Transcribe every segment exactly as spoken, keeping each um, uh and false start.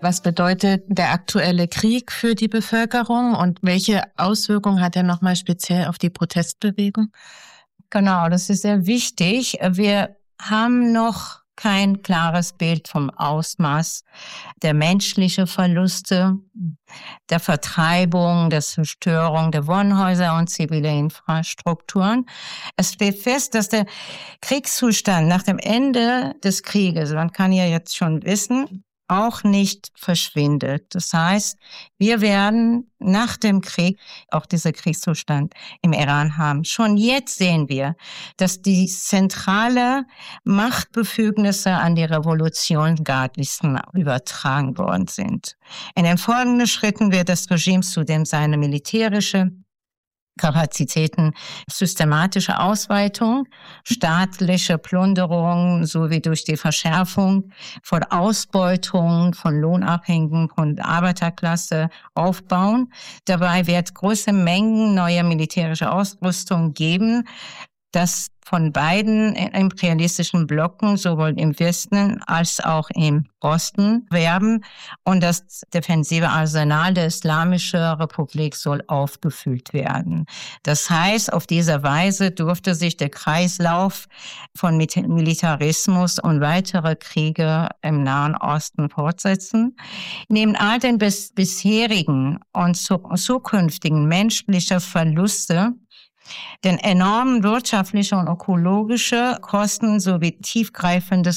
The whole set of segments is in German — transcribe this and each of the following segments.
Was bedeutet der aktuelle Krieg für die Bevölkerung und welche Auswirkungen hat er nochmal speziell auf die Protestbewegung? Genau, das ist sehr wichtig. Wir haben noch kein klares Bild vom Ausmaß der menschlichen Verluste, der Vertreibung, der Zerstörung der Wohnhäuser und zivile Infrastrukturen. Es steht fest, dass der Kriegszustand nach dem Ende des Krieges, man kann ja jetzt schon wissen, auch nicht verschwindet. Das heißt, wir werden nach dem Krieg auch diesen Kriegszustand im Iran haben. Schon jetzt sehen wir, dass die zentrale Machtbefugnisse an die Revolutionsgardisten übertragen worden sind. In den folgenden Schritten wird das Regime zudem seine militärische Kapazitäten, systematische Ausweitung, staatliche Plünderung sowie durch die Verschärfung von Ausbeutung von Lohnabhängigen von der Arbeiterklasse aufbauen. Dabei wird große Mengen neuer militärischer Ausrüstung geben, das von beiden imperialistischen Blocken, sowohl im Westen als auch im Osten, werben. Und das defensive Arsenal der Islamischen Republik soll aufgefüllt werden. Das heißt, auf diese Weise durfte sich der Kreislauf von Militarismus und weitere Kriege im Nahen Osten fortsetzen. Neben all den bis bisherigen und zukünftigen menschlichen Verluste, den enormen wirtschaftlichen und ökologischen Kosten sowie tiefgreifende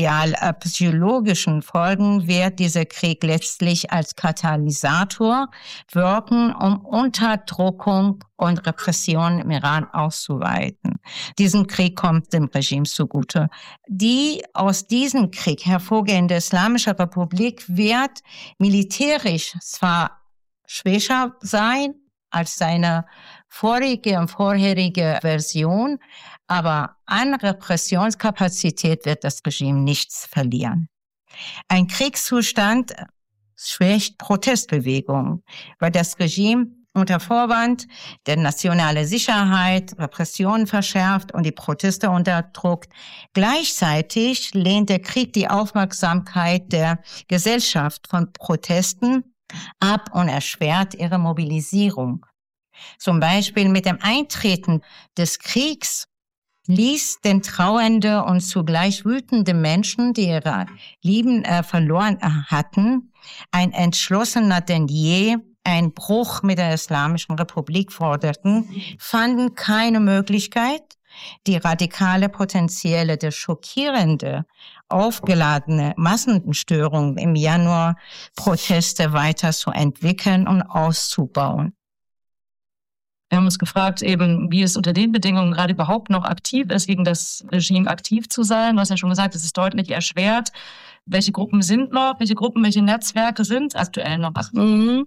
sozial-psychologischen Folgen wird dieser Krieg letztlich als Katalysator wirken, um Unterdrückung und Repression im Iran auszuweiten. Diesen Krieg kommt dem Regime zugute. Die aus diesem Krieg hervorgehende Islamische Republik wird militärisch zwar schwächer sein als seine vorige und vorherige Version, aber an Repressionskapazität wird das Regime nichts verlieren. Ein Kriegszustand schwächt Protestbewegungen, weil das Regime unter Vorwand der nationalen Sicherheit Repressionen verschärft und die Proteste unterdrückt. Gleichzeitig lehnt der Krieg die Aufmerksamkeit der Gesellschaft von Protesten ab und erschwert ihre Mobilisierung. Zum Beispiel mit dem Eintreten des Kriegs ließ den trauernde und zugleich wütende Menschen, die ihre Lieben äh, verloren hatten, ein entschlossener denn je einen Bruch mit der Islamischen Republik forderten, fanden keine Möglichkeit, die radikale Potenziale der schockierende, aufgeladene Massenstörung im Januar Proteste weiter zu entwickeln und auszubauen. Wir haben uns gefragt, eben, wie es unter den Bedingungen gerade überhaupt noch aktiv ist, gegen das Regime aktiv zu sein. Du hast ja schon gesagt, es ist deutlich erschwert. Welche Gruppen sind noch, welche Gruppen, welche Netzwerke sind aktuell noch aktiv? Mhm.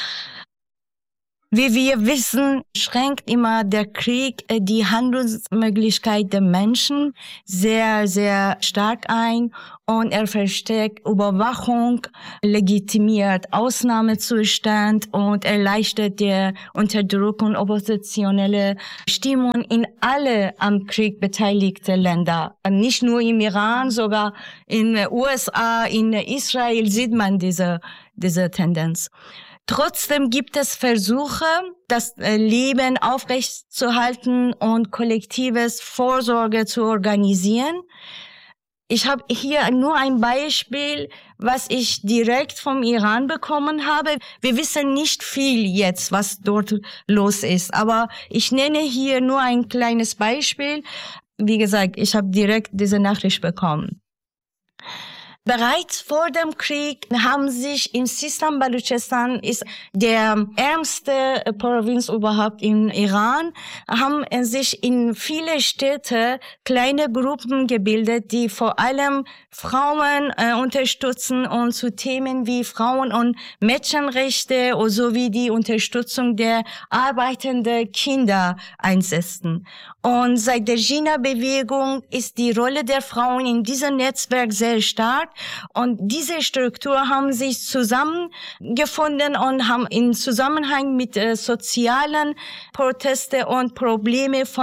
Wie wir wissen, schränkt immer der Krieg die Handlungsmöglichkeit der Menschen sehr, sehr stark ein und er verstärkt Überwachung, legitimiert Ausnahmezustand und erleichtert die Unterdrückung oppositionelle Stimmung in alle am Krieg beteiligten Länder. Nicht nur im Iran, sogar in den U S A, in Israel sieht man diese, diese Tendenz. Trotzdem gibt es Versuche, das Leben aufrechtzuerhalten und kollektives Vorsorge zu organisieren. Ich habe hier nur ein Beispiel, was ich direkt vom Iran bekommen habe. Wir wissen nicht viel jetzt, was dort los ist, aber ich nenne hier nur ein kleines Beispiel. Wie gesagt, ich habe direkt diese Nachricht bekommen. Bereits vor dem Krieg haben sich in Sistan Baluchistan, ist der ärmste Provinz überhaupt im Iran, haben sich in viele Städte kleine Gruppen gebildet, die vor allem Frauen äh, unterstützen und zu Themen wie Frauen- und Mädchenrechte sowie die Unterstützung der arbeitenden Kinder einsetzen. Und seit der Jina-Bewegung ist die Rolle der Frauen in diesem Netzwerk sehr stark. Und diese Strukturen haben sich zusammengefunden und haben in Zusammenhang mit äh, sozialen Protesten und Problemen von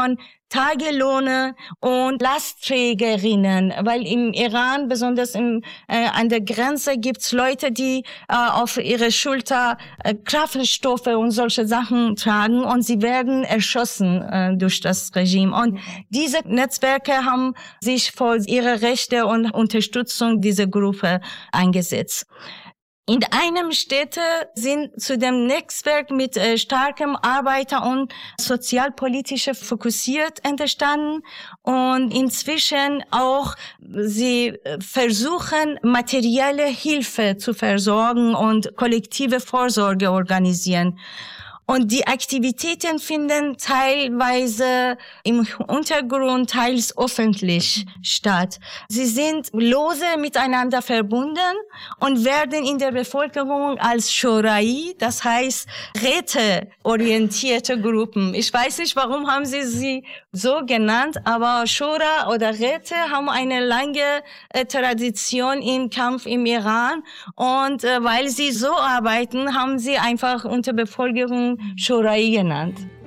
Tagelöhner und Lastträgerinnen, weil im Iran, besonders im, äh, an der Grenze, gibt's Leute, die äh, auf ihre Schulter äh, Kraftstoffe und solche Sachen tragen und sie werden erschossen äh, durch das Regime. Und diese Netzwerke haben sich für ihre Rechte und Unterstützung dieser Gruppe eingesetzt. In einem Städte sind zu dem Netzwerk mit äh, starkem Arbeiter- und sozialpolitische fokussiert entstanden und inzwischen auch sie versuchen, materielle Hilfe zu versorgen und kollektive Vorsorge organisieren. Und die Aktivitäten finden teilweise im Untergrund, teils öffentlich statt. Sie sind lose miteinander verbunden und werden in der Bevölkerung als Shorai, das heißt räteorientierte Gruppen. Ich weiß nicht, warum haben sie sie so genannt, aber Shura oder Räte haben eine lange äh, Tradition im Kampf im Iran. Und äh, weil sie so arbeiten, haben sie einfach unter Bevölkerung Shorai genannt.